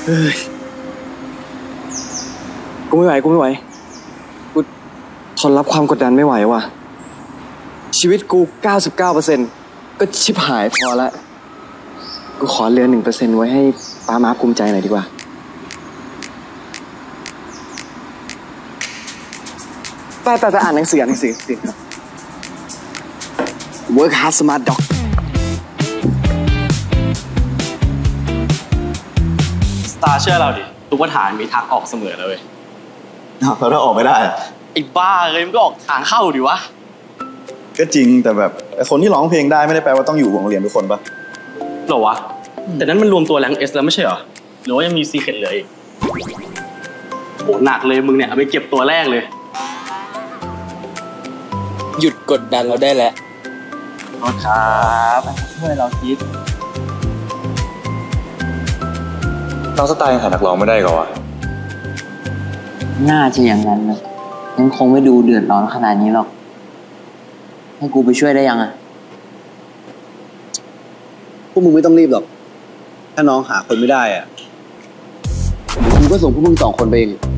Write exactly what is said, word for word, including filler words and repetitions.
เฮ้ยกูไม่ไหวกูไม่ไหวกูทนรับความกดดันไม่ไหวว่ะชีวิตกู เก้าสิบเก้าเปอร์เซ็นต์ ก็ชิบหายพอละกูขอเหลือ หนึ่งเปอร์เซ็นต์ ไว้ให้ป้าม้าภูมิใจหน่อยดีกว่าไปไปไปอ่านหนังสืออ่านหนังสือสิครับ Work hard smart dog สตาร์เชื่อเราดิทุกปัญหามีทางออกเสมอเลยแล้วถ้าออกไม่ได้อะไอ้บ้าเลยมันก็ออกทางเข้าดิวะก็จริงแต่แบบคนที่ร้องเพลงได้ไม่ได้แปลว่าต้องอยู่วงเรียนทุกคนปะหรอวะแต่นั้นมันรวมตัวแรงเอสแล้วไม่ใช่เหรอหรือว่ายังมีซีเคร็ตเหลืออีกโหหนักเลยมึงเนี่ยเอาไปเก็บตัวแรกเลยหยุดกดดันเราได้แล้วขอบคุณครับช่วยเราคิดน้องสไตล์ยังหานักร้องไม่ได้ก่อนวะน่าจะอย่างนั้นนะยังคงไม่ดูเดือดร้อนขนาดนี้หรอกให้กูไปช่วยได้ยังอะพวกมึงไม่ต้องรีบหรอกถ้าน้องหาคนไม่ได้อ่ะกูก็ส่งพวกมึงสองคนไปเอง